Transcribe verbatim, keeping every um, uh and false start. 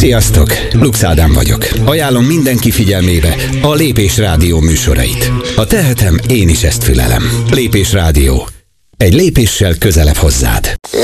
Sziasztok! Lux Ádám vagyok. Ajánlom mindenki figyelmébe a Lépés Rádió műsorait. Ha tehetem, én is ezt fülelem. Lépés Rádió. Egy lépéssel közelebb hozzád.